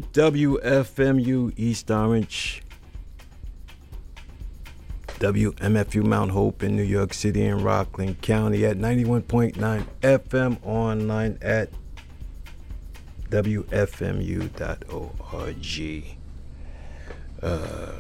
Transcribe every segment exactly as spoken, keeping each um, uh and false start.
W F M U East Orange, W M F U Mount Hope in New York City and Rockland County at ninety-one point nine F M, online at W F M U dot org. Uh,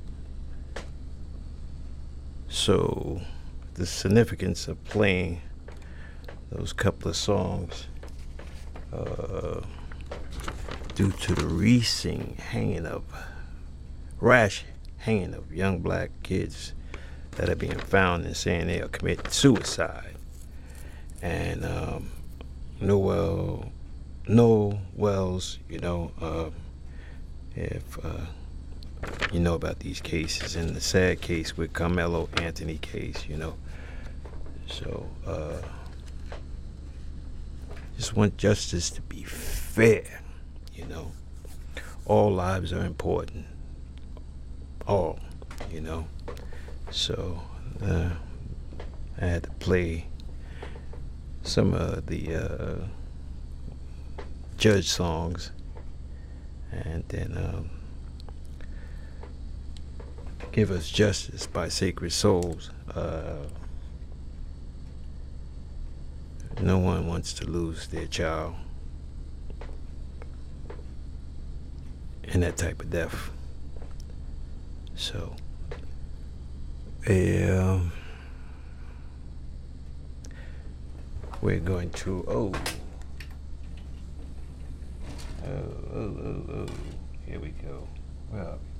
so, the significance of playing those couple of songs, uh, due to the recent hanging of, rash hanging of young black kids that are being found and saying they are committing suicide. And um, Noel, Noel Wells, you know, uh, if uh, you know about these cases, and the sad case with Carmelo Anthony case, you know. So, uh, just want justice to be fair, you know. All lives are important. All, you know. So, uh, I had to play some of the uh, Judge songs, and then um, Give Us Justice by Sacred Souls. Uh, no one wants to lose their child in that type of death. So, yeah, we're going to, oh, oh, oh, oh, oh, here we go. Well,